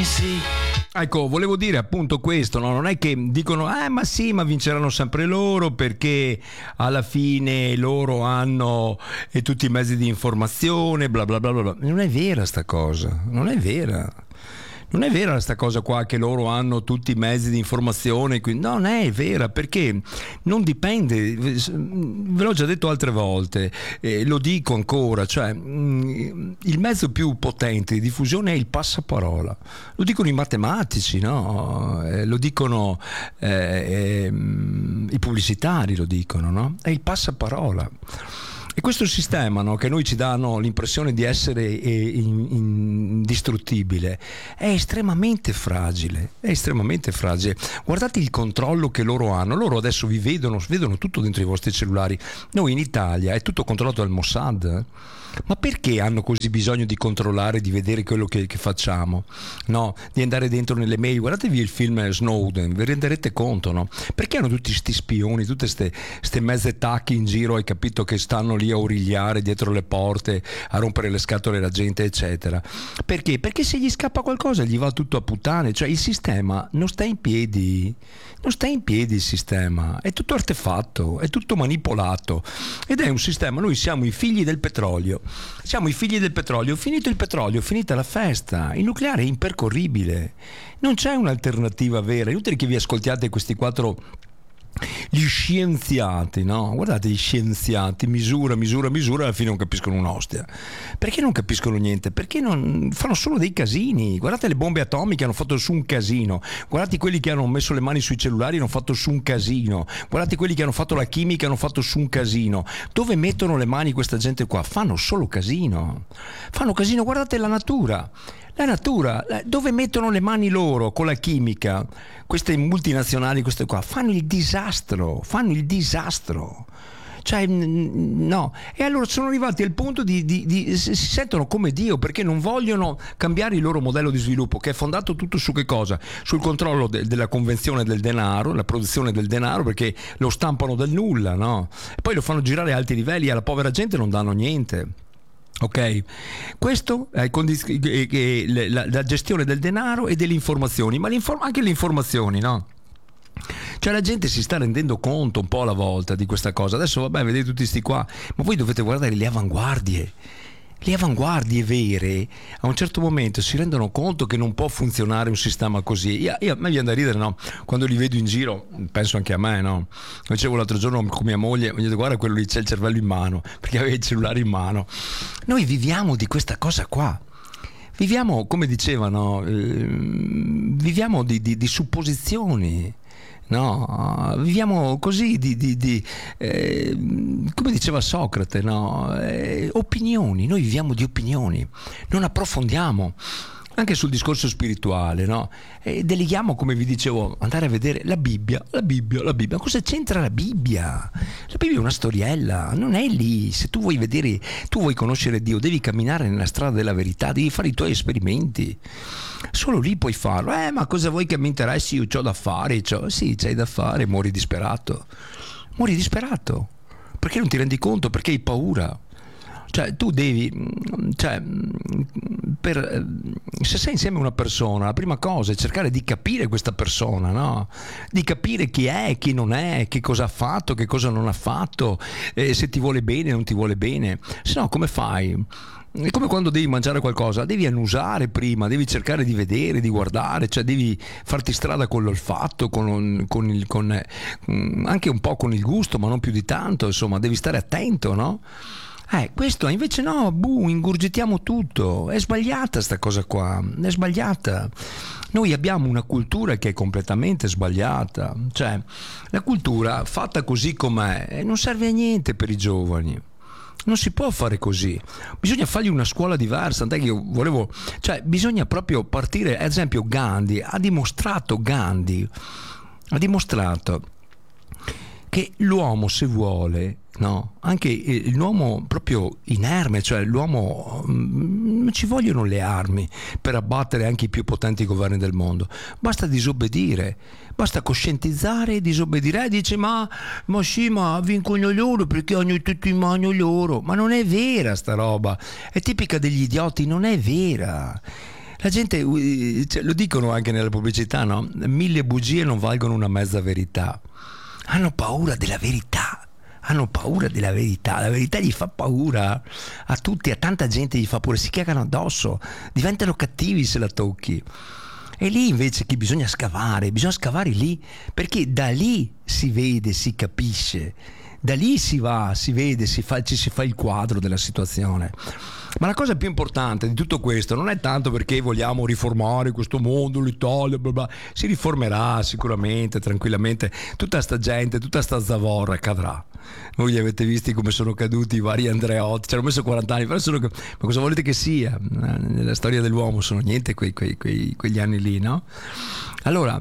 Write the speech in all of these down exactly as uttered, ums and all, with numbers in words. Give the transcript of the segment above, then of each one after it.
sì. Ecco, volevo dire appunto questo, no? Non è che dicono, eh ma sì, ma vinceranno sempre loro perché alla fine loro hanno e tutti i mezzi di informazione, bla bla bla bla bla. Non è vera sta cosa, non è vera. Non è vera questa cosa qua che loro hanno tutti i mezzi di informazione, quindi non è vera, perché non dipende, ve l'ho già detto altre volte, eh, lo dico ancora, cioè mh, il mezzo più potente di diffusione è il passaparola, lo dicono i matematici, no? Eh, lo dicono eh, eh, i pubblicitari, lo dicono, no? È il passaparola. E questo sistema, no, che noi ci danno l'impressione di essere eh, in, indistruttibile, è estremamente fragile, è estremamente fragile. Guardate il controllo che loro hanno, loro adesso vi vedono, vedono tutto dentro i vostri cellulari. Noi in Italia è tutto controllato dal Mossad, eh? Ma perché hanno così bisogno di controllare, di vedere quello che, che facciamo, no? Di andare dentro nelle mail? Guardatevi il film Snowden, vi renderete conto, no? Perché hanno tutti sti spioni, tutte ste mezze tacche in giro, hai capito, che stanno lì a origliare dietro le porte, a rompere le scatole alla gente, eccetera. Perché? Perché se gli scappa qualcosa gli va tutto a puttane, cioè il sistema non sta in piedi, non sta in piedi il sistema, è tutto artefatto, è tutto manipolato ed è un sistema, noi siamo i figli del petrolio. Siamo i figli del petrolio, finito il petrolio, finita la festa, il nucleare è impercorribile, non c'è un'alternativa vera. È inutile che vi ascoltiate questi quattro, gli scienziati, no? Guardate gli scienziati, misura, misura, misura, alla fine non capiscono un'ostia. Perché non capiscono niente? Perché non fanno solo dei casini. Guardate le bombe atomiche, hanno fatto su un casino. Guardate quelli che hanno messo le mani sui cellulari, hanno fatto su un casino. Guardate quelli che hanno fatto la chimica, hanno fatto su un casino. Dove mettono le mani questa gente qua? Fanno solo casino. Fanno casino, guardate la natura. La natura, dove mettono le mani loro con la chimica, queste multinazionali, queste qua, fanno il disastro, fanno il disastro. Cioè, no. E allora sono arrivati al punto di, di, di si sentono come Dio, perché non vogliono cambiare il loro modello di sviluppo, che è fondato tutto su che cosa? Sul controllo de, della convenzione del denaro, la produzione del denaro, perché lo stampano dal nulla, no? E poi lo fanno girare a alti livelli e alla povera gente non danno niente. Ok, questo è condiz- la, la gestione del denaro e delle informazioni, ma anche le informazioni, no? Cioè la gente si sta rendendo conto un po' alla volta di questa cosa. Adesso vabbè, vedete tutti sti qua, ma voi dovete guardare le avanguardie. Le avanguardie vere a un certo momento si rendono conto che non può funzionare un sistema così. Io, io, a me viene da ridere, no? Quando li vedo in giro, penso anche a me, no? Dicevo l'altro giorno con mia moglie, mi ho detto guarda quello lì c'è il cervello in mano, perché aveva il cellulare in mano. Noi viviamo di questa cosa qua. Viviamo, come dicevano, eh, viviamo di, di, di supposizioni. No, viviamo così di, di, di eh, come diceva Socrate, no? Eh, opinioni, noi viviamo di opinioni, non approfondiamo anche sul discorso spirituale, no? E deleghiamo, come vi dicevo, andare a vedere la Bibbia, la Bibbia, la Bibbia. Cosa c'entra la Bibbia? La Bibbia è una storiella, non è lì. Se tu vuoi vedere, tu vuoi conoscere Dio, devi camminare nella strada della verità, devi fare i tuoi esperimenti. Solo lì puoi farlo. Eh, ma cosa vuoi che mi interessi? Io c'ho da fare, c'ho... Sì, c'hai da fare, muori disperato. Muori disperato. Perché non ti rendi conto? Perché hai paura. Cioè tu devi, cioè, per, se sei insieme a una persona, la prima cosa è cercare di capire questa persona, no? Di capire chi è, chi non è, che cosa ha fatto, che cosa non ha fatto, eh, se ti vuole bene o non ti vuole bene. Se no come fai? È come quando devi mangiare qualcosa, devi annusare prima, devi cercare di vedere, di guardare, cioè devi farti strada con l'olfatto, con, con il, con, anche un po' con il gusto, ma non più di tanto, insomma, devi stare attento, no? Eh, questo invece no, buh, ingurgitiamo tutto. È sbagliata sta cosa qua, è sbagliata. Noi abbiamo una cultura che è completamente sbagliata. Cioè, la cultura fatta così com'è non serve a niente per i giovani. Non si può fare così. Bisogna fargli una scuola diversa. Tant'è che io volevo, cioè, bisogna proprio partire. Ad esempio, Gandhi ha dimostrato, Gandhi ha dimostrato che l'uomo, se vuole, no, anche l'uomo proprio inerme, cioè l'uomo, non ci vogliono le armi per abbattere anche i più potenti governi del mondo, basta disobbedire, basta coscientizzare e disobbedire. Eh, dice ma, ma sì, ma vincono loro perché hanno tutto in mano loro. Ma non è vera sta roba, è tipica degli idioti, non è vera. La gente, uh, cioè, lo dicono anche nella pubblicità, no? Mille bugie non valgono una mezza verità. Hanno paura della verità. Hanno paura della verità, la verità gli fa paura a tutti, a tanta gente gli fa paura, si cagano addosso, diventano cattivi se la tocchi. E lì invece che bisogna scavare, bisogna scavare lì, perché da lì si vede, si capisce, da lì si va, si vede, si fa, ci si fa il quadro della situazione. Ma la cosa più importante di tutto questo non è tanto perché vogliamo riformare questo mondo, l'Italia, bla bla. Si riformerà sicuramente, tranquillamente, tutta sta gente, tutta sta zavorra cadrà. Voi li avete visti come sono caduti i vari Andreotti, ci hanno messo quaranta anni, però sono, ma cosa volete che sia? Nella storia dell'uomo sono niente quei, quei, quei, quegli anni lì, no? Allora,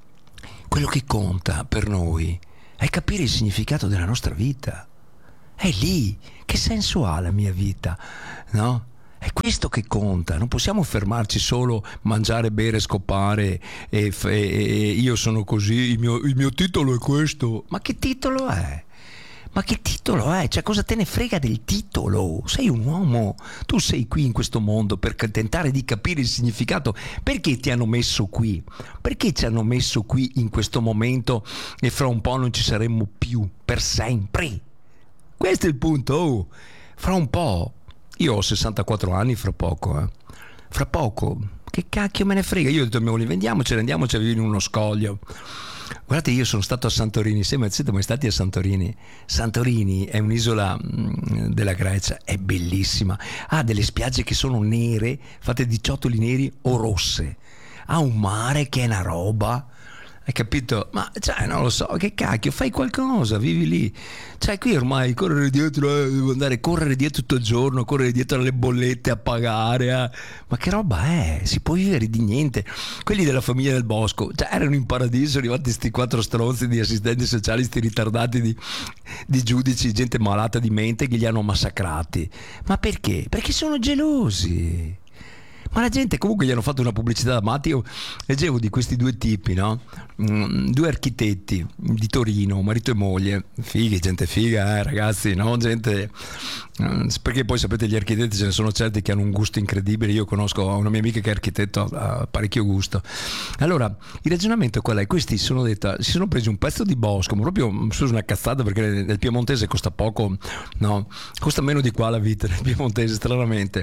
quello che conta per noi è capire il significato della nostra vita. È lì, che senso ha la mia vita, no? È questo che conta, non possiamo fermarci solo mangiare, bere, scopare e, e, e io sono così, il mio, il mio titolo è questo. Ma che titolo è? Ma che titolo è? Cioè, cosa te ne frega del titolo? Sei un uomo, tu sei qui in questo mondo per tentare di capire il significato. Perché ti hanno messo qui? Perché ci hanno messo qui in questo momento e fra un po' non ci saremmo più, per sempre? Questo è il punto. Oh, fra un po', io ho sessantaquattro anni fra poco, eh. Fra poco, che cacchio me ne frega? Io ho detto, li vendiamoci, rendiamoci a vivere in uno scoglio. Guardate, io sono stato a Santorini, siete mai stati a Santorini? Santorini è un'isola della Grecia, è bellissima, ha delle spiagge che sono nere, fatte di ciottoli neri o rosse, ha un mare che è una roba. Hai capito? Ma cioè, non lo so, che cacchio, fai qualcosa, vivi lì. Cioè, qui ormai correre dietro, eh, devo andare a correre dietro tutto il giorno, correre dietro alle bollette a pagare. Eh. Ma che roba è? Si può vivere di niente. Quelli della famiglia del Bosco, cioè, erano in paradiso, sono arrivati sti quattro stronzi di assistenti sociali, sti ritardati di, di giudici, gente malata di mente che li hanno massacrati. Ma perché? Perché sono gelosi. Ma la gente comunque gli hanno fatto una pubblicità da matti. Io leggevo di questi due tipi, no? Mm, due architetti di Torino, marito e moglie, fighi, gente figa, eh, ragazzi, no? Gente, mm, perché poi sapete, gli architetti ce ne sono certi che hanno un gusto incredibile. Io conosco una mia amica che è architetto, ha parecchio gusto. Allora, il ragionamento qual è? Questi sono detta, si sono presi un pezzo di bosco, ma proprio su una cazzata, perché nel piemontese costa poco, no? Costa meno di qua la vita nel piemontese, stranamente.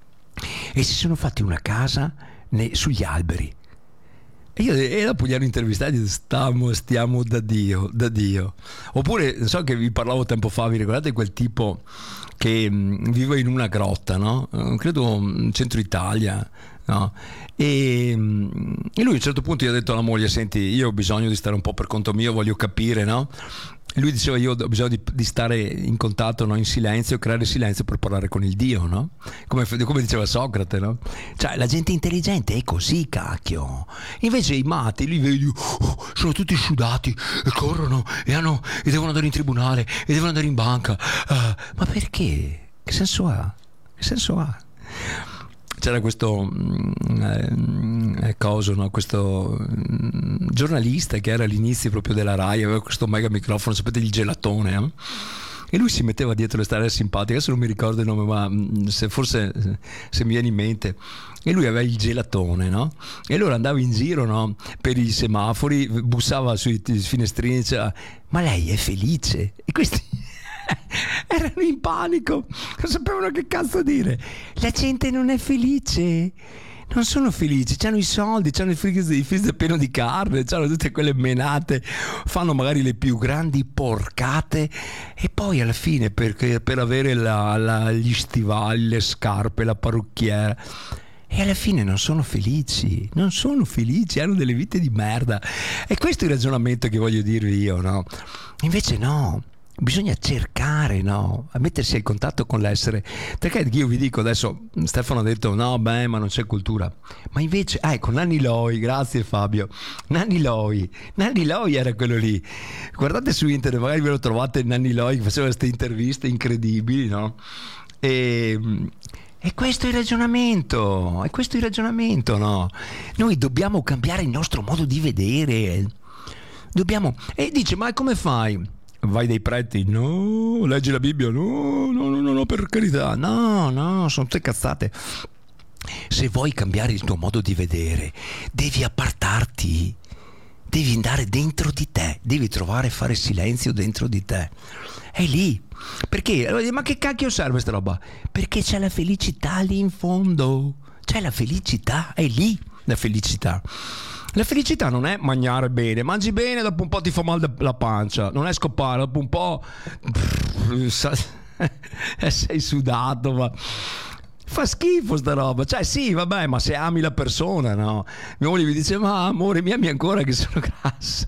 E si sono fatti una casa ne, sugli alberi. E io e dopo li hanno intervistati e stiamo, stiamo da Dio, da Dio. Oppure, so che vi parlavo tempo fa, vi ricordate quel tipo che mh, vive in una grotta, no? Credo in centro Italia, no? E, mh, e lui a un certo punto gli ha detto alla moglie: senti, io ho bisogno di stare un po' per conto mio, voglio capire, no? E lui diceva: io ho bisogno di, di stare in contatto, no? In silenzio, creare silenzio per parlare con il Dio, no? Come, come diceva Socrate, no? Cioè, la gente intelligente è così, cacchio. Invece i matti li vedi, oh, sono tutti sudati e corrono e, hanno, e devono andare in tribunale e devono andare in banca. Uh, ma perché? Che senso ha? Che senso ha? C'era questo eh, coso, no? Questo mm, giornalista che era all'inizio proprio della Rai, aveva questo mega microfono, sapete, il gelatone, eh? E lui si metteva dietro le strade simpatiche, adesso non mi ricordo il nome, ma se forse se mi viene in mente. E lui aveva il gelatone, no? E allora andava in giro, no? Per i semafori, bussava sui finestrini, diceva: ma lei è felice? E questi erano in panico, non sapevano che cazzo dire. La gente non è felice, non sono felici, hanno i soldi, hanno il freezer pieno di carne, hanno tutte quelle menate, fanno magari le più grandi porcate e poi alla fine per, per avere la, la, gli stivali, le scarpe, la parrucchiera, e alla fine non sono felici, non sono felici, hanno delle vite di merda. E questo è il ragionamento che voglio dirvi io, no? Invece no, bisogna cercare, no? A mettersi in contatto con l'essere. Perché io vi dico adesso, Stefano ha detto no, beh, ma non c'è cultura. Ma invece, ah, ecco, Nanni Loi, grazie Fabio. Nanni Loi, Nanni Loi era quello lì. Guardate su internet, magari ve lo trovate, Nanni Loi che faceva queste interviste incredibili, no? E E questo è il ragionamento, è questo il ragionamento, no? Noi dobbiamo cambiare il nostro modo di vedere. Dobbiamo. E dice, ma come fai? Vai dai preti? No. Leggi la Bibbia? No, no, no, no, no, per carità. No, no, sono tutte cazzate. se vuoi cambiare il tuo modo di vedere, devi appartarti, devi andare dentro di te, devi trovare, fare silenzio dentro di te. È lì. Perché? Ma che cacchio serve sta roba? Perché c'è la felicità lì in fondo. C'è la felicità, è lì la felicità. La felicità non è mangiare bene, mangi bene, dopo un po' ti fa male la pancia, non è scopare, dopo un po' sei sudato, ma fa schifo sta roba. Cioè sì, vabbè, ma se ami la persona, no? Mia moglie mi dice, ma amore, mi ami ancora che sono grassa?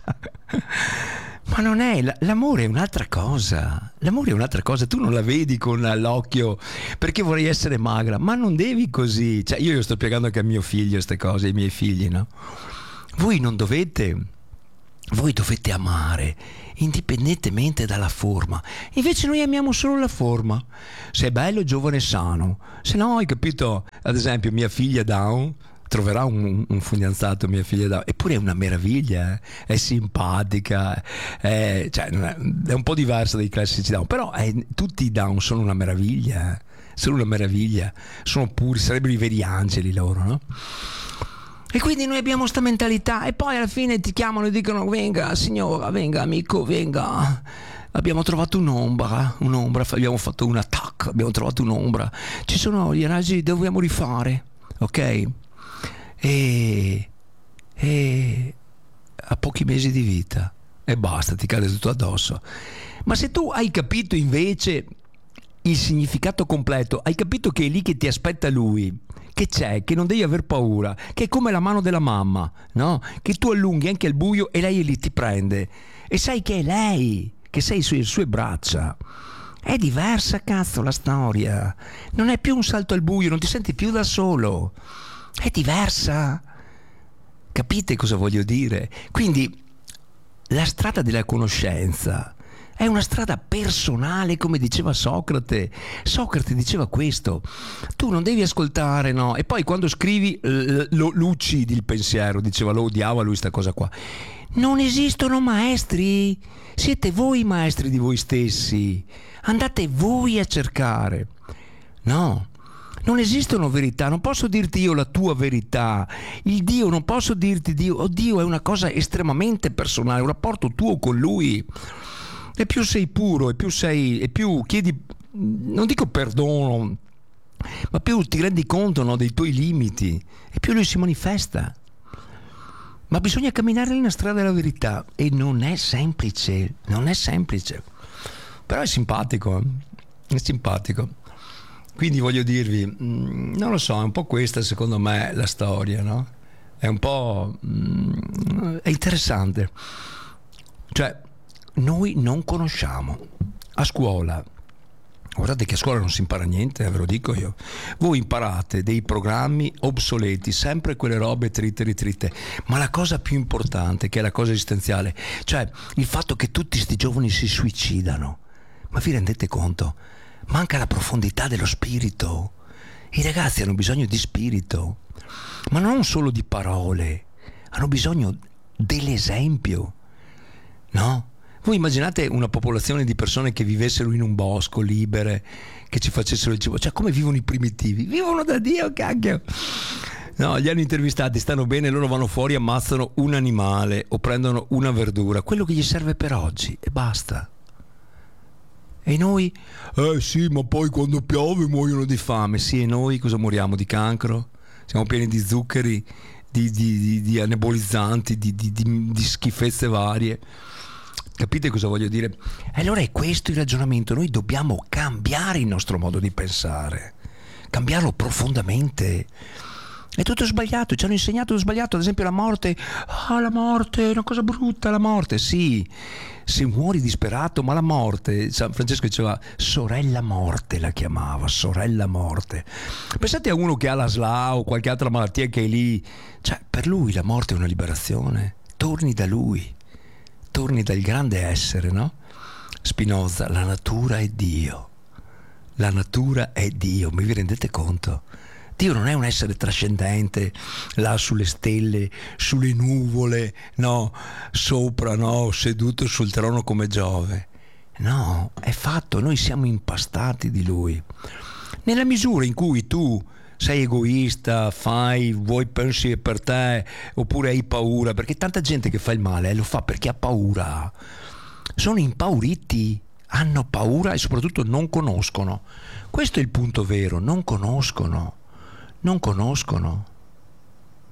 Ma non è, l'amore è un'altra cosa, l'amore è un'altra cosa, tu non la vedi con l'occhio perché vorrei essere magra, ma non devi così. Cioè io sto spiegando anche a mio figlio queste cose, ai miei figli, no? Voi non dovete, voi dovete amare indipendentemente dalla forma. Invece noi amiamo solo la forma. Se è bello, giovane e sano. Se no, hai capito, ad esempio mia figlia Down troverà un, un fidanzato, mia figlia Down, eppure è una meraviglia, eh? È simpatica, è, cioè, è, è un po' diversa dai classici Down, però è, tutti i Down sono una meraviglia, eh? Sono una meraviglia, sono puri, sarebbero i veri angeli loro, no? E quindi noi abbiamo sta mentalità e poi alla fine ti chiamano e dicono venga signora, venga amico, venga, abbiamo trovato un'ombra, un'ombra, abbiamo fatto un attacco, abbiamo trovato un'ombra, ci sono gli analisi, dobbiamo rifare, ok? E, e a pochi mesi di vita e basta, ti cade tutto addosso. Ma se tu hai capito invece il significato completo, hai capito che è lì che ti aspetta lui, che c'è, che non devi aver paura, che è come la mano della mamma, no? Che tu allunghi anche al buio e lei è lì ti prende e sai che è lei, che sei sulle sue braccia. È diversa, cazzo, la storia. Non è più un salto al buio, non ti senti più da solo. È diversa. Capite cosa voglio dire? Quindi la strada della conoscenza è una strada personale, come diceva Socrate. Socrate diceva questo. Tu non devi ascoltare, no? E poi quando scrivi lo, lo uccidi il pensiero, diceva, lo odiava lui sta cosa qua. Non esistono maestri. Siete voi i maestri di voi stessi. Andate voi a cercare. No. Non esistono verità, non posso dirti io la tua verità. Il Dio, non posso dirti Dio. Oh, Dio è una cosa estremamente personale, un rapporto tuo con Lui. E più sei puro, e più sei, e più chiedi, non dico perdono, ma più ti rendi conto, no, dei tuoi limiti, e più Lui si manifesta. Ma bisogna camminare nella strada della verità, e non è semplice, non è semplice. Però è simpatico, è simpatico. Quindi voglio dirvi, non lo so, è un po' questa secondo me la storia, no? È un po'... è interessante. Cioè, noi non conosciamo. A scuola, guardate che a scuola non si impara niente, ve lo dico io. Voi imparate dei programmi obsoleti, sempre quelle robe tritte ritritte. Ma la cosa più importante, che è la cosa esistenziale, cioè il fatto che tutti sti giovani si suicidano. Ma vi rendete conto? Manca la profondità dello spirito. I ragazzi hanno bisogno di spirito, ma non solo di parole, hanno bisogno dell'esempio, no? Voi immaginate una popolazione di persone che vivessero in un bosco, libere, che ci facessero il cibo, cioè come vivono i primitivi? Vivono da Dio, cacchio! No, li hanno intervistati, stanno bene, loro vanno fuori, ammazzano un animale o prendono una verdura, quello che gli serve per oggi, e basta. E noi? Eh sì, ma poi quando piove muoiono di fame. Sì, e noi cosa moriamo? Di cancro? Siamo pieni di zuccheri, di, di, di, di anabolizzanti, di, di, di, di schifezze varie. Capite cosa voglio dire? E allora è questo il ragionamento. Noi dobbiamo cambiare il nostro modo di pensare, cambiarlo profondamente. È tutto sbagliato, ci hanno insegnato sbagliato, ad esempio la morte. Ah, la morte è una cosa brutta, la morte, sì, se muori disperato, ma la morte, San Francesco diceva sorella morte, la chiamava, sorella morte. Pensate a uno che ha la S L A o qualche altra malattia che è lì, cioè per lui la morte è una liberazione, torni da lui, torni dal grande essere, no? Spinoza, la natura è Dio, la natura è Dio, mi vi rendete conto? Dio non è un essere trascendente là sulle stelle, sulle nuvole, no, sopra, no, seduto sul trono come Giove. No, è fatto, noi siamo impastati di Lui. Nella misura in cui tu sei egoista, fai, vuoi pensi per te, oppure hai paura, perché tanta gente che fa il male eh, lo fa perché ha paura, sono impauriti, hanno paura e soprattutto non conoscono. Questo è il punto vero, non conoscono, non conoscono.